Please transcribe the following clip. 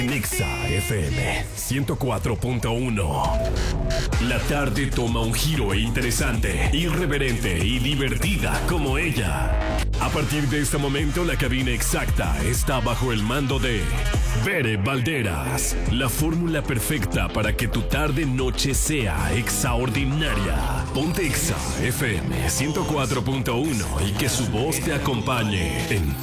Nexa FM 104.1. La tarde toma un giro interesante, irreverente y divertida como ella. A partir de este momento, la cabina exacta está bajo el mando de Bere Valderas. La fórmula perfecta para que tu tarde-noche sea extraordinaria. Ponte Exa FM 104.1 y que su voz te acompañe en